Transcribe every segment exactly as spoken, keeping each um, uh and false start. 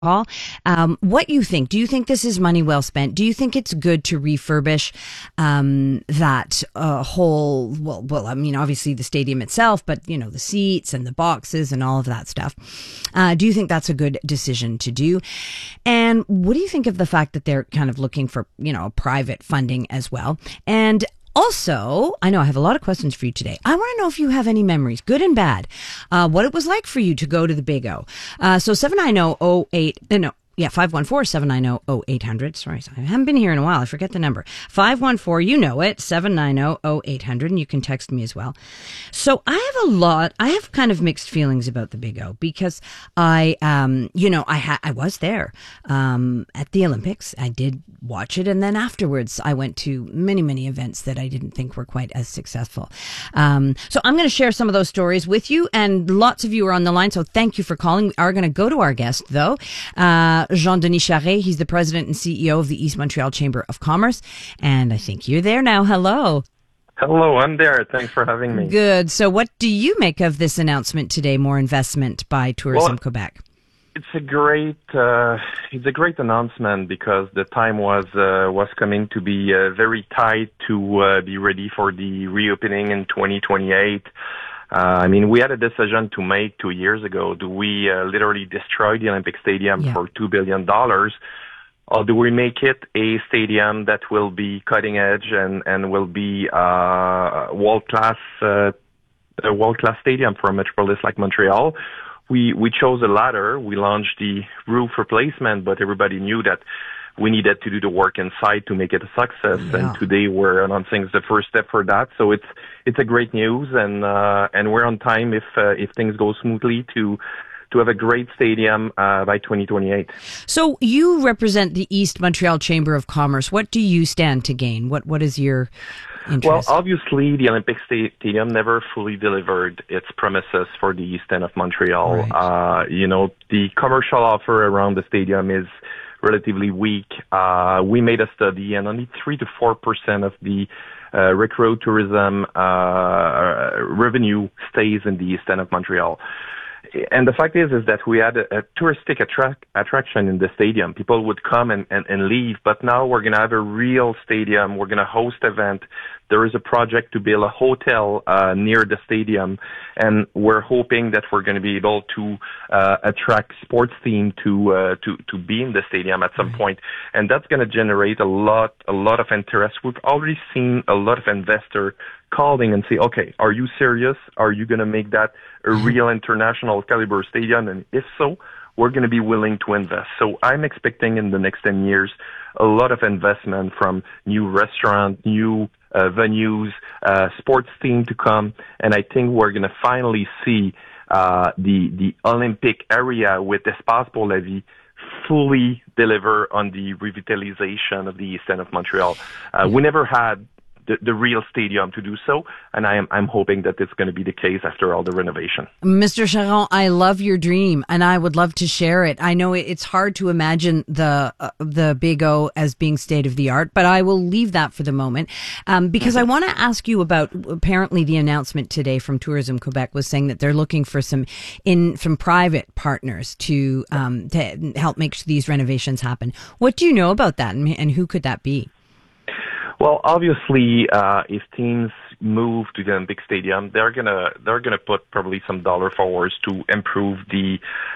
Paul, um, what you think? Do you think this is money well spent? Do you think it's good to refurbish um, that uh, whole? Well, well, I mean, obviously the stadium itself, but you know the seats and the boxes and all of that stuff. Uh, do you think that's a good decision to do? And what do you think of the fact that they're kind of looking for you know private funding as well? And also, I know I have a lot of questions for you today. I want to know if you have any memories, good and bad, uh, what it was like for you to go to the Big O. Uh, so seven nine zero zero eight, uh, no, yeah, five one four, seven nine zero, zero eight hundred. Sorry, I haven't been here in a while. I forget the number. five one four, you know it, seven nine zero, zero eight hundred, and you can text me as well. So I have a lot, I have kind of mixed feelings about the Big O because I, um, you know, I ha- I was there um, at the Olympics. I did watch it, and then afterwards I went to many, many events that I didn't think were quite as successful. Um, so I'm going to share some of those stories with you, and lots of you are on the line, so thank you for calling. We are going to go to our guest, though. Uh, Jean-Denis Charest, he's the president and C E O of the East Montreal Chamber of Commerce. And I think you're there now. Hello. Hello, I'm there. Thanks for having me. Good. So what do you make of this announcement today, more investment by Tourism well, Quebec? It's a great, uh, it's a great announcement because the time was, uh, was coming to be uh, very tight to uh, be ready for the reopening in twenty twenty-eight. Uh, I mean, we had a decision to make two years ago. Do we uh, literally destroy the Olympic Stadium yeah. for two billion dollars? Or do we make it a stadium that will be cutting edge and, and will be uh, world-class, uh, a world-class stadium for a metropolis like Montreal? We, we chose the latter. We launched the roof replacement, but everybody knew that we needed to do the work inside to make it a success. Yeah. And today we're announcing the first step for that. So it's, it's a great news, and, uh, and we're on time if, uh, if things go smoothly to, to have a great stadium, uh, by twenty twenty-eight. So you represent the East Montreal Chamber of Commerce. What do you stand to gain? What, what is your interest? Well, obviously the Olympic Stadium never fully delivered its promises for the East End of Montreal. Right. Uh, you know, the commercial offer around the stadium is relatively weak. Uh, we made a study, and only three to four percent of the uh, recreation tourism uh, revenue stays in the East End of Montreal. And the fact is, is that we had a, a touristic attract, attraction in the stadium. People would come and, and, and leave, but now we're going to have a real stadium. We're going to host event. There is a project to build a hotel uh, near the stadium, and we're hoping that we're going to be able to uh, attract sports team to uh, to to be in the stadium at some mm-hmm. point, and that's going to generate a lot a lot of interest. We've already seen a lot of investors calling and say, okay, are you serious? Are you going to make that a real international caliber stadium? And if so, we're going to be willing to invest. So I'm expecting in the next ten years a lot of investment from new restaurants, new uh, venues, uh, sports team to come. And I think we're going to finally see uh, the the Olympic area with Espace pour la Vie fully deliver on the revitalization of the East End of Montreal. Uh, we never had The, the real stadium to do so, and I am I'm hoping that it's going to be the case after all the renovation. Mister Charest, I love your dream, and I would love to share it. I know it's hard to imagine the uh, the Big O as being state of the art, but I will leave that for the moment um, because mm-hmm. I want to ask you about apparently the announcement today from Tourism Quebec was saying that they're looking for some in some private partners to um, to help make these renovations happen. What do you know about that, and, and who could that be? Well, obviously, uh, if teams move to the Olympic Stadium, they're gonna they're gonna put probably some dollar forwards to improve the,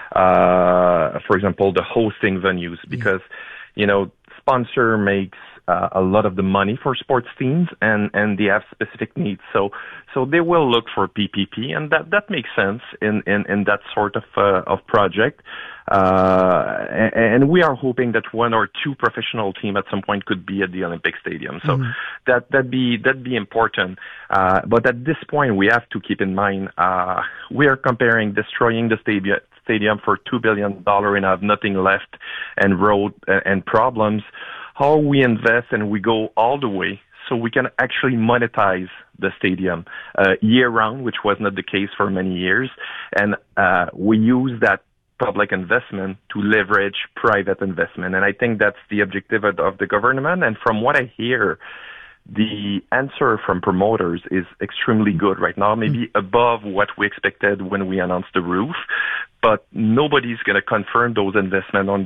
uh, for example, the hosting venues, because yeah. you know sponsor makes uh, a lot of the money for sports teams, and and they have specific needs, so so they will look for P P P, and that that makes sense in in, in that sort of uh, of project. Uh, and, and we are hoping that one or two professional team at some point could be at the Olympic Stadium. So mm-hmm. that, that'd be, that'd be important. Uh, but at this point, we have to keep in mind, uh, we are comparing destroying the stadium, stadium for two billion dollars and have nothing left and road uh, and problems. How we invest and we go all the way so we can actually monetize the stadium uh, year round, which was not the case for many years. And uh, we use that public investment to leverage private investment. And I think that's the objective of, of the government. And from what I hear, the answer from promoters is extremely good right now, maybe mm-hmm. above what we expected when we announced the roof. But nobody's going to confirm those investments on